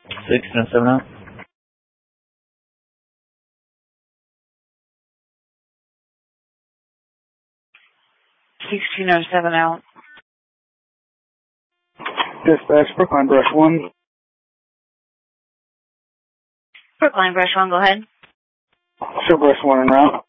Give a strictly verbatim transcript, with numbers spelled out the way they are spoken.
sixteen oh seven out. sixteen oh seven out. Dispatch, Brookline Brush one. Brookline Brush one, go ahead. Show Brush one en route.